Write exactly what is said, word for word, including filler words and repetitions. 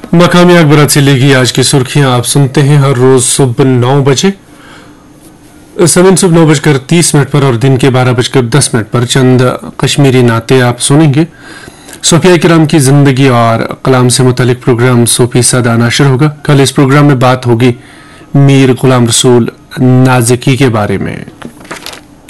मकामी अखबार से लेगी आज की सुर्खियां आप सुनते हैं हर रोज सुबह नौ बजे, समय सुबह नौ बजकर तीस मिनट पर और दिन के बारह बजकर दस मिनट पर चंद कश्मीरी नाते आप सुनेंगे। सोफिया किराम की जिंदगी और कलाम से मुतालिक प्रोग्राम सौ फीसद नशर होगा। कल इस प्रोग्राम में बात होगी मीर गुलाम रसूल नाज़िकी के बारे में।